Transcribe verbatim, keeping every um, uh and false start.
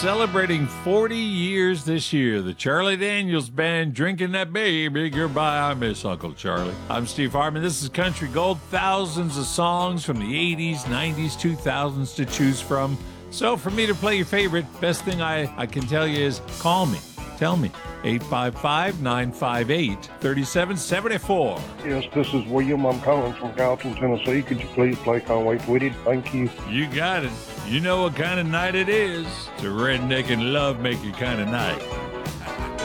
celebrating forty years this year. The Charlie Daniels Band, Drinking That Baby Goodbye. I miss Uncle Charlie. I'm Steve Hartman. This is Country Gold. Thousands of songs from the eighties, nineties, two thousands to choose from. So for me to play your favorite, best thing I, I can tell you is call me. Tell me. eight five five, nine five eight, three seven seven four. Yes, this is William. I'm calling from Gallatin, Tennessee. Could you please play Conway Twitty? Thank you. You got it. You know what kind of night it is. It's a redneck and love making kind of night.